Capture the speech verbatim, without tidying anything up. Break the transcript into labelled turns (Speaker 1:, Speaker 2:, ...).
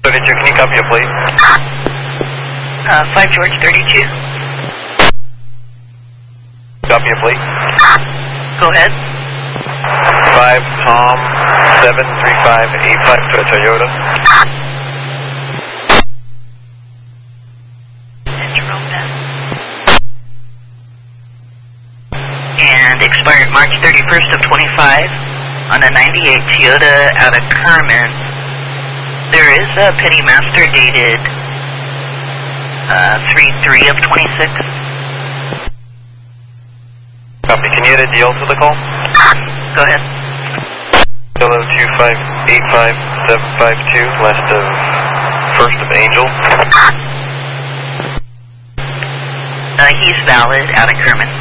Speaker 1: thirty-two, can you copy a plate?
Speaker 2: Uh, five George thirty-two.
Speaker 1: Copy a plate?
Speaker 2: Go ahead.
Speaker 1: five Tom seven three five eight five to a Toyota.
Speaker 2: And expired March thirty-first of twenty-five on a ninety-eight Toyota out of Kerman. There is a Penny Master dated uh, three three of twenty-six.
Speaker 1: Copy, can you add a D L to the call?
Speaker 2: Go ahead.
Speaker 1: Hello, two five eight five seven five two, last of first of Angel.
Speaker 2: Uh, he's valid out of Kerman.